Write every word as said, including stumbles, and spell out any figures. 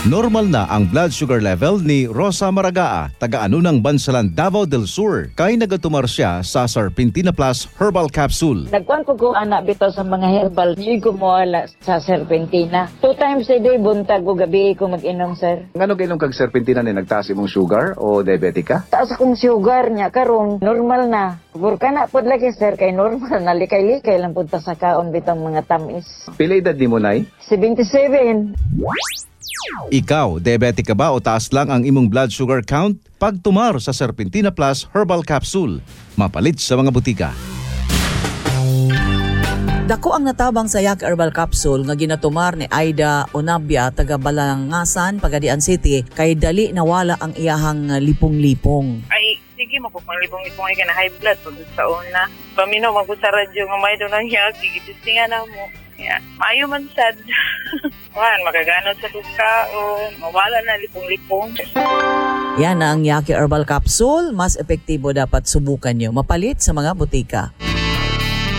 Normal na ang blood sugar level ni Rosa Maragaa, taga-ano ng Bansalan, Davao del Sur, kay nagatumar siya sa Serpentina Plus Herbal Capsule. Nagkuhan ko ko anak bitaw sa mga herbal, hindi ko mawala sa Serpentina. Two times a day, buntag ko gabi ko mag-inom, sir. Ngano kainom kag Serpentina ni nagtaas imong sugar o diabetic ka? Taas akong sugar niya, karon normal na. Pagod ka na po lagi, sir, kay normal na likay-likay lang punta sa kaon bitang mga tamis. Pila edad nimo nay? seventy-seven. Ikaw, diabetic ka ba o taas lang ang imong blood sugar count? Pagtumar sa Serpentina Plus Herbal Capsule, mapalit sa mga butika. Dako ang natabang sa Yak Herbal Capsule nga ginatumar ni Aida Onabia taga Balangasan, Pagadian City, kay dali nawala ang iyahang lipong-lipong. Ay, sige mo kung lipong-lipong ay ka na high blood pag sa una. Pamino, magod sa radyo nga may doon ang yak, gigitistingan na mo. Yeah. Maayo man sad. Wan, magaganod sa kuskaon, mawala na lipong-lipong. Yan na ang Yaki Herbal Capsule. Mas epektibo, dapat subukan nyo. Mapalit sa mga butika.